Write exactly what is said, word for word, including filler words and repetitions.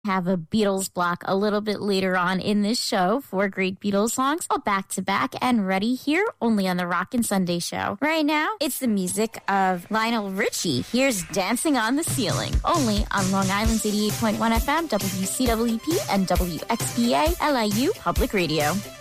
have a Beatles block a little bit later on in this show. Four great Beatles songs, all back to back and ready here only on the Rockin' Sunday Show. Right now, it's the music of Lionel Richie. Here's Dancing on the Ceiling, only on Long Island's eighty-eight point one F M, W C W P, and W X P A L I U Public Radio.